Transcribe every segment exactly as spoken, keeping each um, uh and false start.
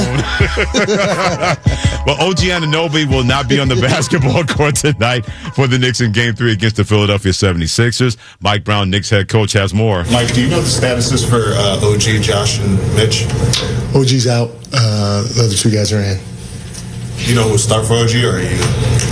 Well, O G Anunoby will not be on the basketball court tonight for the Knicks in Game three against the Philadelphia seventy-sixers. Mike Brown, Knicks head coach, has more. Mike, do you know the statuses for uh, O G, Josh, and Mitch? O G's out. Uh, the other two guys are in. You know who will start for O G, or are you?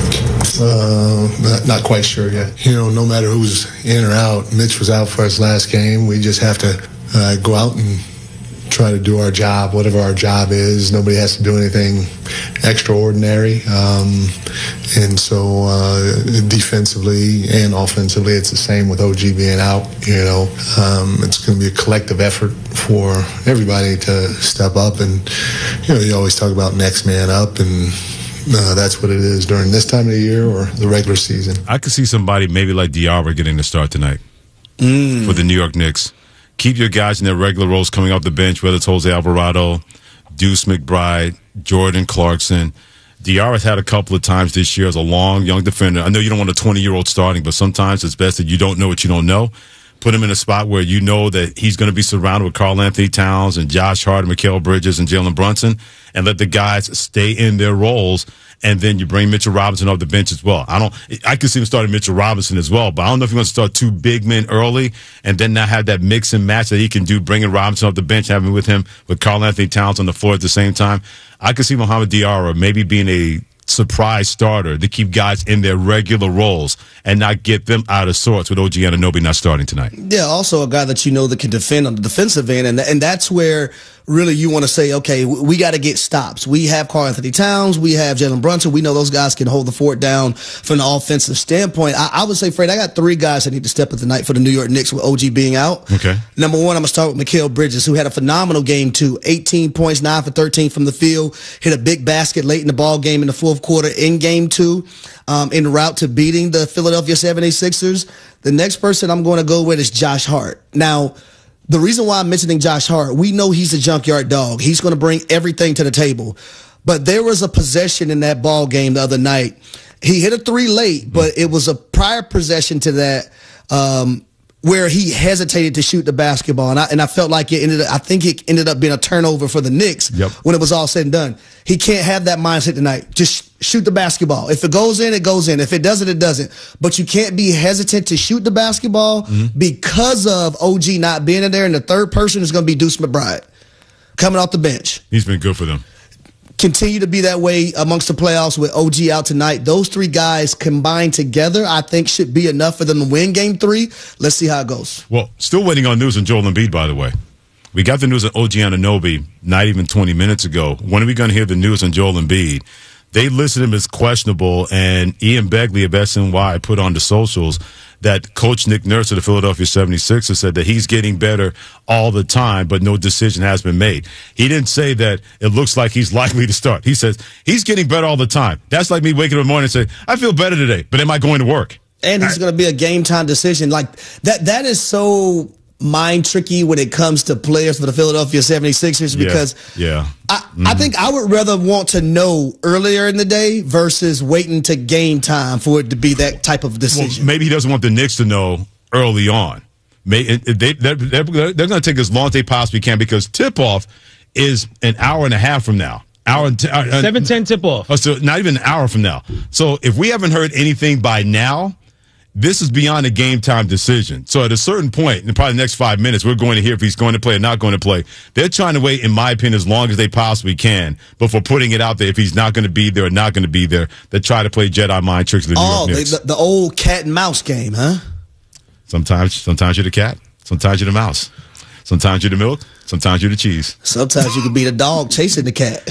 Uh, not, not quite sure yet. You know, no matter who's in or out, Mitch was out for his last game. We just have to uh, go out and try to do our job, whatever our job is. Nobody has to do anything extraordinary. Um, and so uh, defensively and offensively, it's the same with O G being out. You know, um, it's going to be a collective effort for everybody to step up. And, you know, you always talk about next man up, and uh, that's what it is during this time of the year or the regular season. I could see somebody maybe like Diarra getting the start tonight mm. for the New York Knicks. Keep your guys in their regular roles coming off the bench, whether it's Jose Alvarado, Deuce McBride, Jordan Clarkson. Diarra's had a couple of times this year as a long, young defender. I know you don't want a twenty-year-old starting, but sometimes it's best that you don't know what you don't know. Put him in a spot where you know that he's going to be surrounded with Karl Anthony Towns and Josh Hart and Mikal Bridges and Jalen Brunson, and let the guys stay in their roles. And then you bring Mitchell Robinson off the bench as well. I don't. I could see him starting Mitchell Robinson as well, but I don't know if he wants to start two big men early and then not have that mix and match that he can do, bringing Robinson off the bench, having with him with Karl Anthony Towns on the floor at the same time. I could see Mohamed Diarra maybe being a surprise starter to keep guys in their regular roles and not get them out of sorts with O G Anunoby not starting tonight. Yeah, also a guy that you know that can defend on the defensive end, and and that's where really you want to say, okay, we got to get stops. We have Karl Anthony Towns, we have Jalen Brunson. We know those guys can hold the fort down from the offensive standpoint. I, I would say, Fred, I got three guys that need to step up tonight for the New York Knicks with O G being out. Okay. Number one, I'm going to start with Mikal Bridges, who had a phenomenal game too. eighteen points, nine for thirteen from the field, hit a big basket late in the ball game in the fourth quarter in game two, um, en route to beating the Philadelphia seventy-sixers. The next person I'm going to go with is Josh Hart. Now, the reason why I'm mentioning Josh Hart, we know he's a junkyard dog. He's going to bring everything to the table. But there was a possession in that ball game the other night. He hit a three late, but it was a prior possession to that um, where he hesitated to shoot the basketball. And I, and I felt like it ended up, I think it ended up being a turnover for the Knicks yep. when it was all said and done. He can't have that mindset tonight. Just shoot the basketball. If it goes in, it goes in. If it doesn't, it doesn't. But you can't be hesitant to shoot the basketball mm-hmm. because of O G not being in there. And the third person is going to be Deuce McBride coming off the bench. He's been good for them. Continue to be that way amongst the playoffs with O G out tonight. Those three guys combined together, I think, should be enough for them to win game three. Let's see how it goes. Well, still waiting on news on Joel Embiid, by the way. We got the news on O G Anunoby not even twenty minutes ago. When are we going to hear the news on Joel Embiid? They listed him as questionable, and Ian Begley of S N Y put on the socials that Coach Nick Nurse of the Philadelphia seventy-sixers said that he's getting better all the time, but no decision has been made. He didn't say that it looks like he's likely to start. He says he's getting better all the time. That's like me waking up in the morning and saying, I feel better today, but am I going to work? And he's going to be a game-time decision. Like that. That is so mind tricky when it comes to players for the Philadelphia seventy-sixers because yeah, yeah. I, mm-hmm. I think I would rather want to know earlier in the day versus waiting to game time for it to be that type of decision. Well, maybe he doesn't want the Knicks to know early on. May, they, they're they're, they're going to take as long as they possibly can because tip-off is an hour and a half from now. Hour and t- uh, seven ten tip-off. Oh, so not even an hour from now. So if we haven't heard anything by now, this is beyond a game-time decision. So at a certain point, in probably the next five minutes, we're going to hear if he's going to play or not going to play. They're trying to wait, in my opinion, as long as they possibly can before putting it out there. If he's not going to be there or not going to be there, they try to play Jedi mind tricks with the New oh, York Knicks. The, the old cat and mouse game, huh? Sometimes, sometimes you're the cat. Sometimes you're the mouse. Sometimes you're the milk. Sometimes you're the cheese. Sometimes you could be the dog chasing the cat.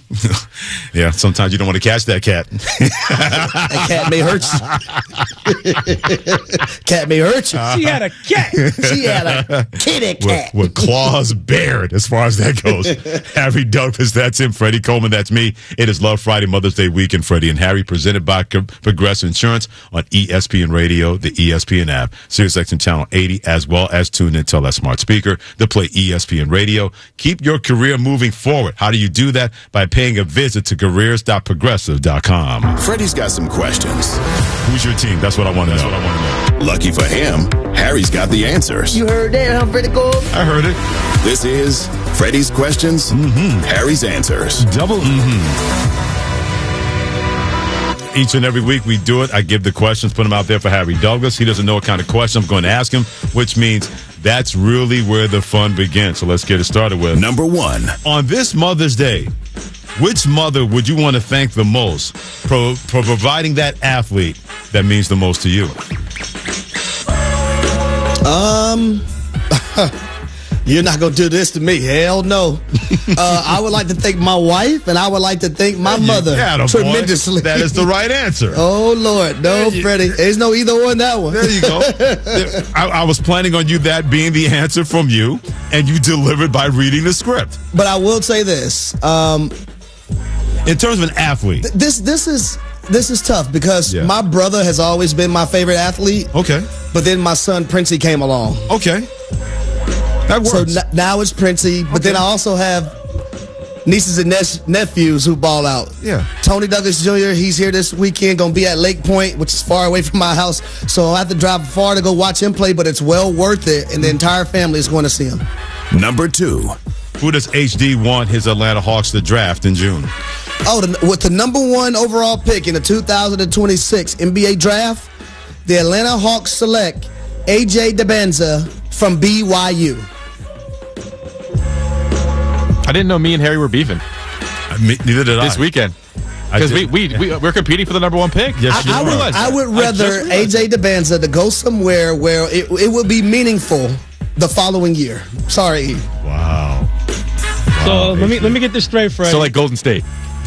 Mm-hmm. Yeah, sometimes you don't want to catch that cat. That cat may hurt you. Cat may hurt you. She had a cat. She had a kitty cat. With, with claws bared, as far as that goes. Harry Douglas, that's him. Freddie Coleman, that's me. It is Love Friday, Mother's Day weekend, Freddie and Harry, presented by Progressive Insurance on E S P N Radio, the E S P N app, SiriusXM Channel eighty, as well as tune in, tell that smart speaker to play E S P N radio. Keep your career moving forward. How do you do that? By paying a visit to careers dot progressive dot com. Freddie's got some questions. Who's your team? That's what I want to know. That's what I want to know. Lucky for him, Harry's got the answers. You heard that, huh, Freddie Gold? I heard it. This is Freddie's questions, mm-hmm. Harry's answers. Double mm-hmm. Each and every week we do it. I give the questions, put them out there for Harry Douglas. He doesn't know what kind of question I'm going to ask him, which means that's really where the fun begins. So let's get it started with number one. On this Mother's Day, which mother would you want to thank the most for, for providing that athlete that means the most to you? Um, you're not going to do this to me. Hell no. uh, I would like to thank my wife, and I would like to thank my mother tremendously. Boy. That is the right answer. Oh, Lord. No, you, Freddie. There's no either or in that one. There you go. I, I was planning on you that being the answer from you, and you delivered by reading the script. But I will say this. Um, in terms of an athlete. Th- this, this is... This is tough because yeah. my brother has always been my favorite athlete. Okay. But then my son, Princey, came along. Okay. That works. So n- now it's Princey, but okay. then I also have nieces and ne- nephews who ball out. Yeah. Tony Douglas Junior, he's here this weekend, going to be at Lake Point, which is far away from my house. So I have to drive far to go watch him play, but it's well worth it, and the entire family is going to see him. Number two. Who does H D want his Atlanta Hawks to draft in June? Oh, the, with the number one overall pick in the two thousand twenty-six N B A draft, the Atlanta Hawks select A J DeBenza from B Y U. I didn't know me and Harry were beefing. Uh, me, neither did I. This weekend. Because we, we, we, we're competing for the number one pick. Yes, I, I, would, I would rather I A J DeBenza to go somewhere where it, it would be meaningful the following year. Sorry. Wow. So wow, let me let me get this straight, Freddie. So like Golden State.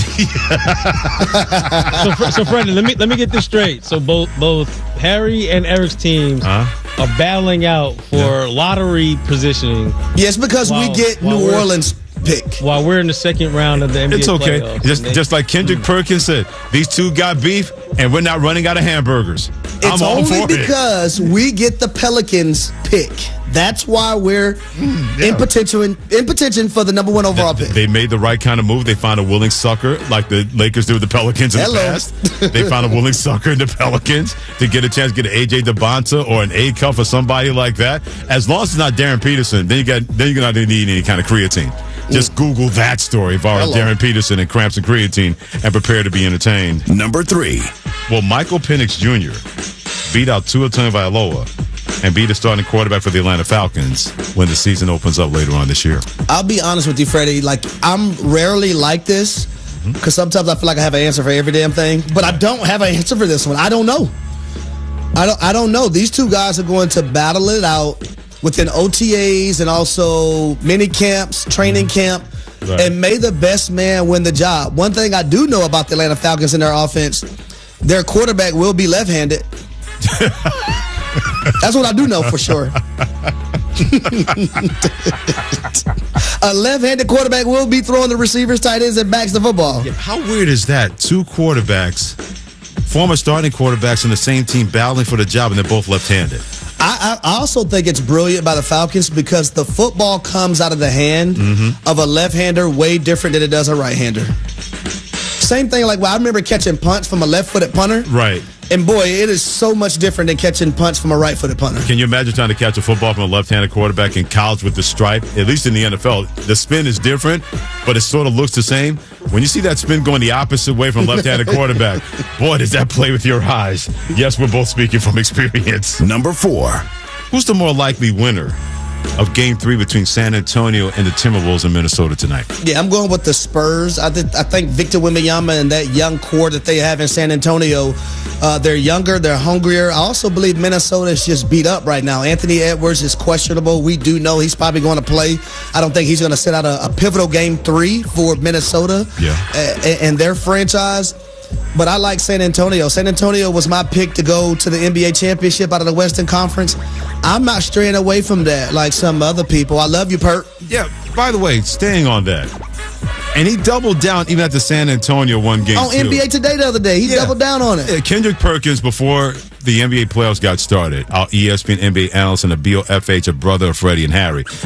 so, so Freddie, let me let me get this straight. So both both Harry and Eric's teams uh-huh. are battling out for yeah. lottery positioning. Yes, because while, we get New Orleans pick while we're in the second round of the N B A it's okay. playoffs. Just they, just like Kendrick mm. Perkins said, these two got beef, and we're not running out of hamburgers. It's I'm all only for because it. we get the Pelicans pick. That's why we're mm, yeah. in petition in petition for the number one overall they, pick. They made the right kind of move. They found a willing sucker, like the Lakers did with the Pelicans in Hello. the past. They found a willing sucker in the Pelicans to get a chance to get an A J DeBonta or an A-Cuff or somebody like that. As long as it's not Darren Peterson, then you got then you're not going to need any kind of creatine. Just mm. Google that story of our Darren Peterson and cramps and creatine and prepare to be entertained. Number three. Well, Michael Penix Junior beat out Tua Tagovailoa and be the starting quarterback for the Atlanta Falcons when the season opens up later on this year. I'll be honest with you, Freddie. Like, I'm rarely like this because mm-hmm. sometimes I feel like I have an answer for every damn thing, but I don't have an answer for this one. I don't know. I don't. I don't know. These two guys are going to battle it out within O T As and also mini camps, training camp, right. and may the best man win the job. One thing I do know about the Atlanta Falcons and their offense, their quarterback will be left-handed. That's what I do know for sure. A left-handed quarterback will be throwing the receivers, tight ends, and backs the football. Yeah, how weird is that? Two quarterbacks, former starting quarterbacks in the same team battling for the job, and they're both left-handed. I, I also think it's brilliant by the Falcons because the football comes out of the hand mm-hmm. of a left-hander way different than it does a right-hander. Same thing like, well, I remember catching punts from a left-footed punter. Right. And boy, it is so much different than catching punts from a right-footed punter. Can you imagine trying to catch a football from a left-handed quarterback in college with the stripe? At least in the N F L, the spin is different, but it sort of looks the same. When you see that spin going the opposite way from left-handed quarterback, boy, does that play with your eyes. Yes, we're both speaking from experience. Number four. Who's the more likely winner of Game Three between San Antonio and the Timberwolves in Minnesota tonight? Yeah, I'm going with the Spurs. I, th- I think Victor Wembanyama and that young core that they have in San Antonio, uh, they're younger, they're hungrier. I also believe Minnesota is just beat up right now. Anthony Edwards is questionable. We do know he's probably going to play. I don't think he's going to sit out a, a pivotal Game Three for Minnesota yeah. and, and their franchise. But I like San Antonio. San Antonio was my pick to go to the N B A championship out of the Western Conference. I'm not straying away from that like some other people. I love you, Pert. Yeah, by the way, staying on that. And he doubled down even after San Antonio won game on two. N B A Today the other day. He yeah. doubled down on it. Yeah, Kendrick Perkins, before the N B A playoffs got started, our E S P N N B A analyst and a B O F H, a brother of Freddie and Harry,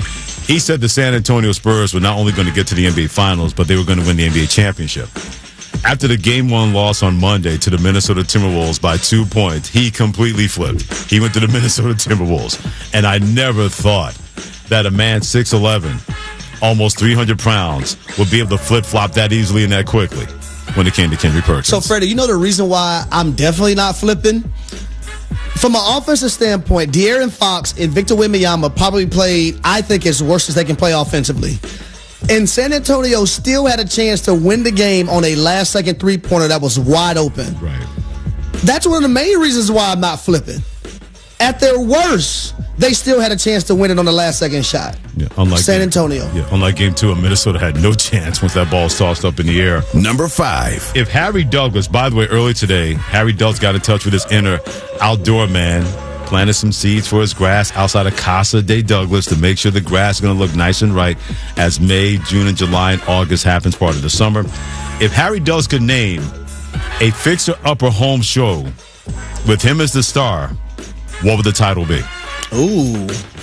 He said the San Antonio Spurs were not only going to get to the N B A Finals, but they were going to win the N B A championship. After the game one loss on Monday to the Minnesota Timberwolves by two points, he completely flipped. He went to the Minnesota Timberwolves. And I never thought that a man six eleven, almost three hundred pounds, would be able to flip-flop that easily and that quickly when it came to Kendrick Perkins. So, Freddie, you know the reason why I'm definitely not flipping? From an offensive standpoint, De'Aaron Fox and Victor Wembanyama probably played, I think, as worst as they can play offensively. And San Antonio still had a chance to win the game on a last-second three-pointer that was wide open. Right. That's one of the main reasons why I'm not flipping. At their worst, they still had a chance to win it on the last-second shot. Yeah, unlike San game, Antonio. Yeah, unlike game two, Minnesota had no chance once that ball was tossed up in the air. Number five. If Harry Douglas, by the way, early today, Harry Douglas got in touch with his inner outdoor man, planted some seeds for his grass outside of Casa de Douglas to make sure the grass is going to look nice and right as May, June, and July and August happens part of the summer. If Harry Douglas could name a fixer-upper home show with him as the star, what would the title be? Ooh.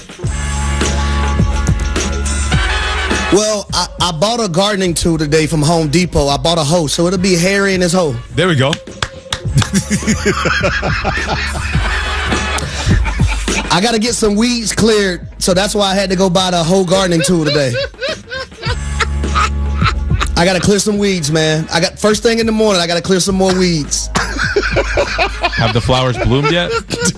Well, I, I bought a gardening tool today from Home Depot. I bought a hoe, so it'll be Harry and his hoe. There we go. I got to get some weeds cleared, so that's why I had to go buy the whole gardening tool today. I got to clear some weeds, man. I got first thing in the morning, I got to clear some more weeds. Have the flowers bloomed yet?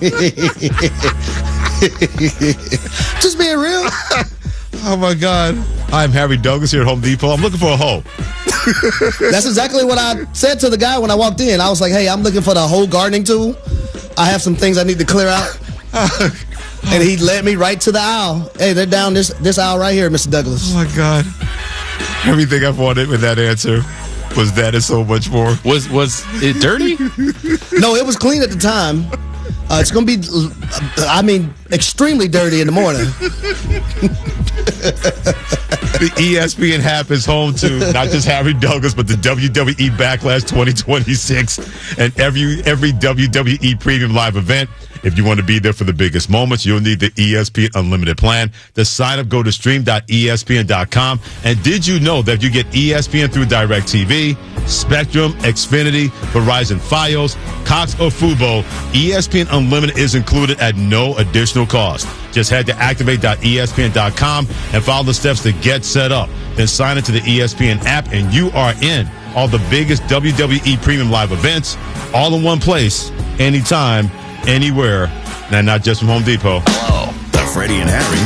Just being real. Oh, my God. I'm Harry Douglas here at Home Depot. I'm looking for a hoe. That's exactly what I said to the guy when I walked in. I was like, hey, I'm looking for the whole gardening tool. I have some things I need to clear out. And he led me right to the aisle. Hey, they're down this this aisle right here, Mister Douglas. Oh, my God. Everything I wanted with that answer was that and so much more. Was was it dirty? No, it was clean at the time. Uh, it's going to be, I mean, extremely dirty in the morning. The E S P N app is home to not just Harry Douglas, but the W W E Backlash twenty twenty-six and every every W W E Premium Live event. If you want to be there for the biggest moments, you'll need the E S P N Unlimited plan. To sign up, go to stream dot E S P N dot com. And did you know that you get E S P N through DirecTV, Spectrum, Xfinity, Verizon Fios, Cox, or Fubo? E S P N Unlimited is included at no additional cost. Just head to activate dot E S P N dot com and follow the steps to get set up. Then sign into the E S P N app and you are in. All the biggest W W E Premium Live events, all in one place, anytime, anywhere, and not just from Home Depot. Hello. The Freddie and Harry.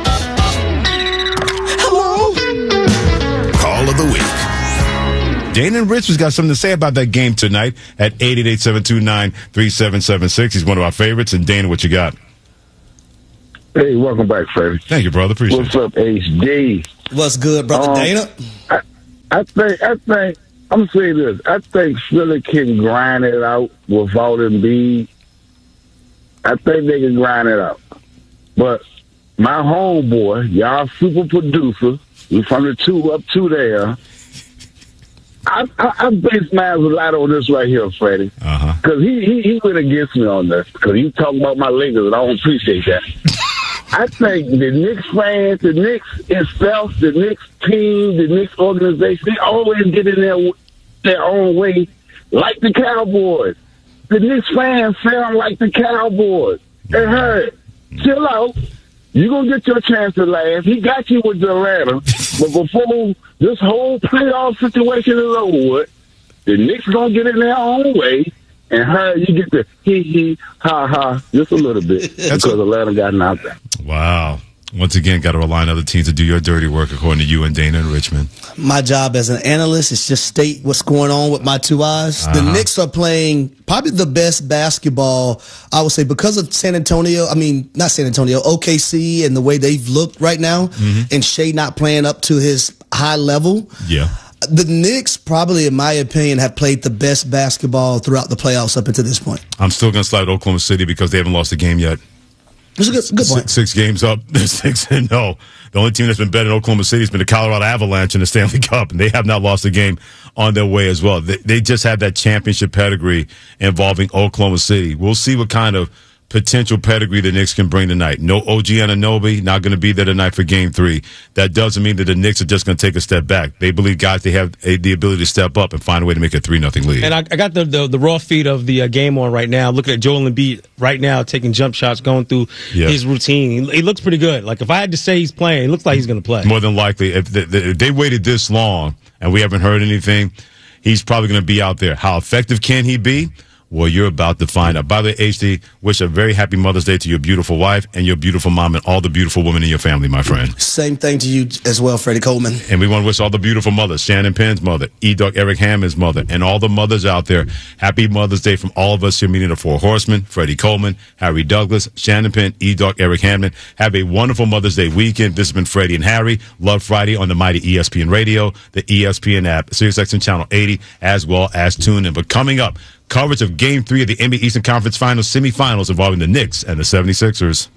Hello. Call of the week. Dana Richman's got something to say about that game tonight at eight eight eight, seven two nine, three seven seven six. He's one of our favorites. And Dana, what you got? Hey, welcome back, Freddie. Thank you, brother. Appreciate What's it. up, H D? What's good, brother Um, Dana? I, I think, I think, I'm going to say this. I think Philly can grind it out without Embiid. I think they can grind it out. But my homeboy, y'all super producer, we from the two up to there. I, I, I base mine a lot on this right here, Freddie. Uh-huh. Because he, he, he went against me on this. Because he talking about my Lakers, and I don't appreciate that. I think the Knicks fans, the Knicks itself, the Knicks team, the Knicks organization, they always get in their, their own way, like the Cowboys. The Knicks fans sound like the Cowboys. Hey, Harry, chill out. You're going to get your chance to laugh. He got you with Atlanta. But before this whole playoff situation is over with, the Knicks going to get in their own way. And Harry, you get the hee hee, ha ha, just a little bit. That's because a- Atlanta got knocked out. Wow. Once again, got to rely on other teams to do your dirty work, according to you and Dana and Richmond. My job as an analyst is just state what's going on with my two eyes. Uh-huh. The Knicks are playing probably the best basketball, I would say, because of San Antonio. I mean, not San Antonio, O K C and the way they've looked right now, Mm-hmm. and Shea not playing up to his high level. Yeah. The Knicks, probably, in my opinion, have played the best basketball throughout the playoffs up until this point. I'm still going to slide Oklahoma City because they haven't lost a game yet. That's a good, good point. Six, six games up. They're six and no. The only team that's been better than Oklahoma City has been the Colorado Avalanche in the Stanley Cup, and they have not lost a game on their way as well. They, they just have that championship pedigree involving Oklahoma City. We'll see what kind of potential pedigree the Knicks can bring tonight. No O G Anunoby, not going to be there tonight for game three. That doesn't mean that the Knicks are just going to take a step back. They believe, guys, they have a, the ability to step up and find a way to make a three nothing lead. And I, I got the, the the raw feed of the uh, game on right now. Looking at Joel Embiid right now, taking jump shots, going through Yeah. his routine. He, he looks pretty good. Like, if I had to say he's playing, it looks like he's going to play. More than likely, if they, if they waited this long and we haven't heard anything, he's probably going to be out there. How effective can he be? Well, you're about to find out. By the way, H D, wish a very happy Mother's Day to your beautiful wife and your beautiful mom and all the beautiful women in your family, my friend. Same thing to you as well, Freddie Coleman. And we want to wish all the beautiful mothers, Shannon Penn's mother, E-Dog Eric Hammond's mother, and all the mothers out there. Happy Mother's Day from all of us here meeting the Four Horsemen, Freddie Coleman, Harry Douglas, Shannon Penn, E-Dog Eric Hammond. Have a wonderful Mother's Day weekend. This has been Freddie and Harry. Love Friday on the mighty E S P N Radio, the E S P N app, SiriusXM Channel eighty, as well as TuneIn. But coming up, coverage of Game three of the N B A Eastern Conference Finals semifinals involving the Knicks and the seventy-sixers.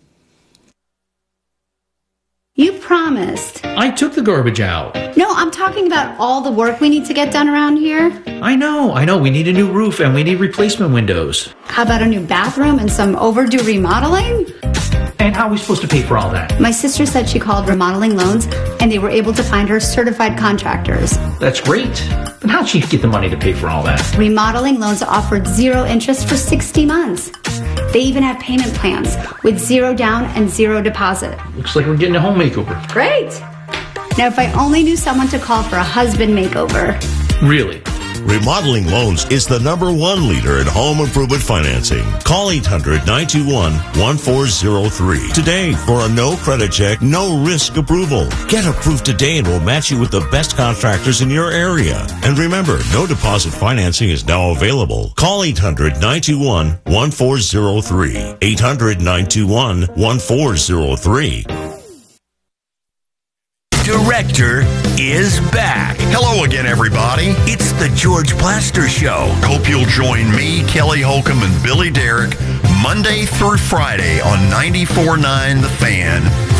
You promised. I took the garbage out. No, I'm talking about all the work we need to get done around here. I know, I know. We need a new roof and we need replacement windows. How about a new bathroom and some overdue remodeling? And how are we supposed to pay for all that? My sister said she called Remodeling Loans and they were able to find her certified contractors. That's great. But how'd she get the money to pay for all that? Remodeling Loans offered zero interest for sixty months. They even have payment plans with zero down and zero deposit. Looks like we're getting a home makeover. Great. Now, if I only knew someone to call for a husband makeover. Really? Remodeling Loans is the number one leader in home improvement financing. Call eight hundred, nine two one, one four zero three today for a no credit check, no risk approval. Get approved today and we'll match you with the best contractors in your area. And remember, no deposit financing is now available. Call eight hundred, nine two one, one four zero three. eight hundred, nine two one, one four zero three. Director is back. Hello again, everybody. It's the George Plaster Show. Hope you'll join me, Kelly Holcomb, and Billy Derrick Monday through Friday on ninety-four point nine The Fan.